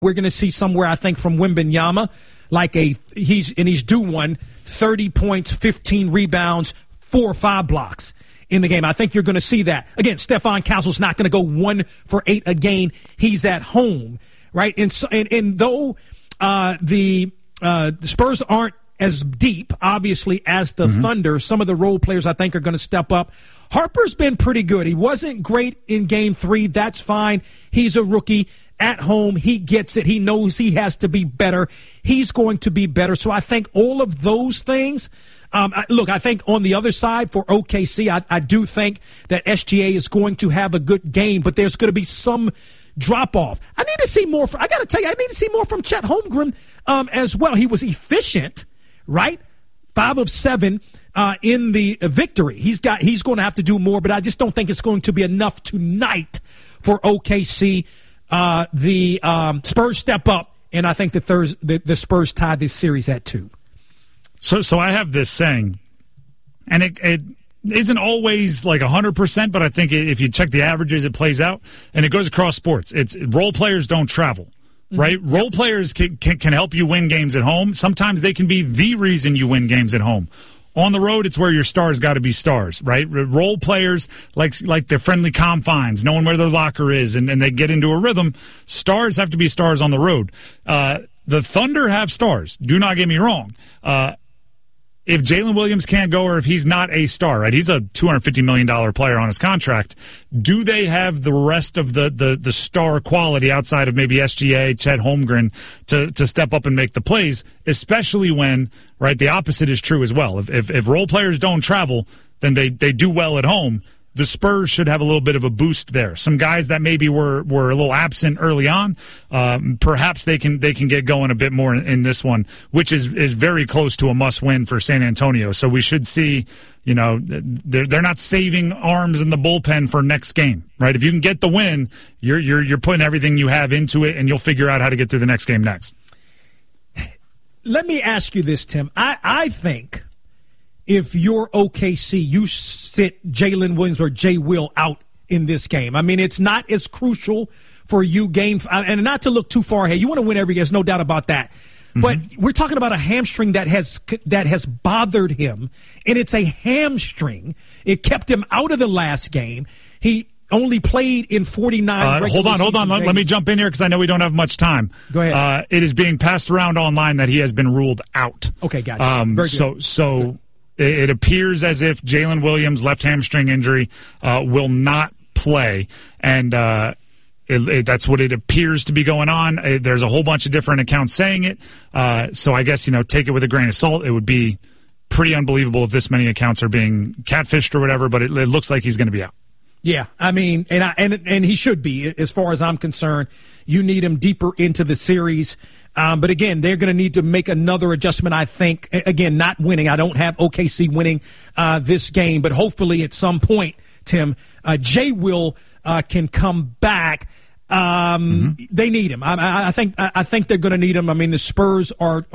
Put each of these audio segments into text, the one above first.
We're going to see somewhere, I think, from Wembanyama, like he's due one, 30 points, 15 rebounds, 4 or 5 blocks in the game. I think you're going to see that. Again, Stephon Castle's not going to go 1 for 8 again. He's at home, right? And though the Spurs aren't as deep, obviously, as the Thunder, some of the role players I think are going to step up. Harper's been pretty good. He wasn't great in Game 3. That's fine. He's a rookie. At home, he gets it. He knows he has to be better. He's going to be better. So I think all of those things, look, I think on the other side for OKC, I do think that SGA is going to have a good game, but there's going to be some drop-off. I need to see more. I got to tell you, I need to see more from Chet Holmgren as well. He was efficient, right? 5 of 7 in the victory. He's going to have to do more, but I just don't think it's going to be enough tonight for OKC. The Spurs step up, and I think the Spurs tied this series at 2. So I have this saying, and it isn't always like 100%, but I think if you check the averages, it plays out, and it goes across sports. It's role players don't travel, right? Mm-hmm. Role players can help you win games at home. Sometimes they can be the reason you win games at home. On the road, it's where your stars got to be stars, right? Role players, like the friendly confines, knowing where their locker is, and they get into a rhythm. Stars have to be stars on the road. The Thunder have stars. Do not get me wrong. If Jalen Williams can't go or if he's not a star, right? He's a $250 million player on his contract. Do they have the rest of the star quality outside of maybe SGA, Chet Holmgren to step up and make the plays, especially when, right, the opposite is true as well. If role players don't travel, then they do well at home. The Spurs should have a little bit of a boost there. Some guys that maybe were a little absent early on, perhaps they can get going a bit more in this one, which is very close to a must-win for San Antonio. So we should see, they're not saving arms in the bullpen for next game, right? If you can get the win, you're putting everything you have into it, and you'll figure out how to get through the next game next. Let me ask you this, Tim. I think if you're OKC, you sit Jalen Williams or Jay Will out in this game. I mean, it's not as crucial for you and not to look too far ahead. You want to win every game, there's no doubt about that. Mm-hmm. But we're talking about a hamstring that has bothered him, and it's a hamstring. It kept him out of the last game. He only played in 49. Hold on. Let me jump in here because I know we don't have much time. Go ahead. It is being passed around online that he has been ruled out. Okay, gotcha. Very good. So it appears as if Jalen Williams' left hamstring injury will not play, and that's what it appears to be going on. There's a whole bunch of different accounts saying it, so I guess take it with a grain of salt. It would be pretty unbelievable if this many accounts are being catfished or whatever, but it looks like he's going to be out. Yeah, I mean, and he should be, as far as I'm concerned. You need him deeper into the series. But again, they're going to need to make another adjustment, I think. Again, not winning. I don't have OKC winning this game, but hopefully at some point, Tim, Jay Will can come back. They need him. I think they're going to need him. I mean, the Spurs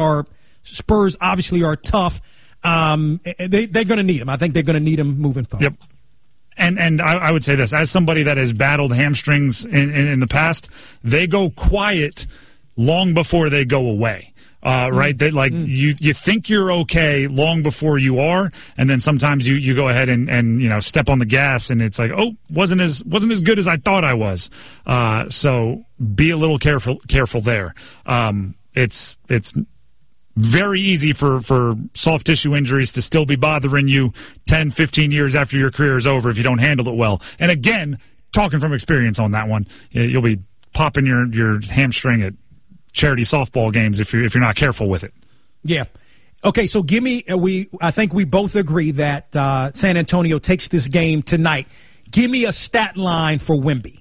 Spurs obviously are tough. They're going to need him. I think they're going to need him moving forward. Yep. And I would say this, as somebody that has battled hamstrings in the past, they go quiet long before they go away. Right? They, you think you're okay long before you are, and then sometimes you go ahead and step on the gas, and it's like, oh, wasn't as good as I thought I was. So be a little careful there. It's very easy for soft tissue injuries to still be bothering you 10, 15 years after your career is over if you don't handle it well. And again, talking from experience on that one, you'll be popping your hamstring at charity softball games if you're not careful with it. Yeah. Okay, so I think we both agree that San Antonio takes this game tonight. Give me a stat line for Wemby.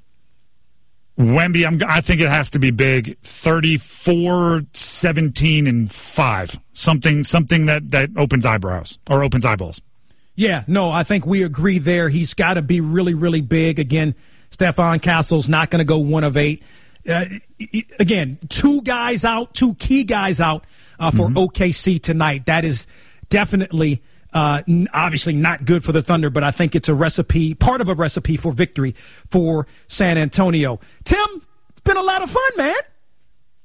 Wemby, I think it has to be big. 34, 17, and 5. Something that opens eyebrows or opens eyeballs. Yeah, no, I think we agree there. He's got to be really, really big. Again, Stephon Castle's not going to go 1 of 8. Again, 2 key guys out for OKC tonight. That is definitely obviously not good for the Thunder, but I think it's part of a recipe for victory for San Antonio. Tim, it's been a lot of fun, man.